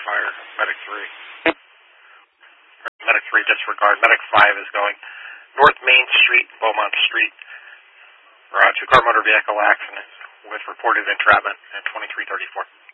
fire. Medic 3. Medic 3, disregard. Medic 5 is going North Main Street, Beaumont Street. Two-car motor vehicle accident with reported entrapment at 2334.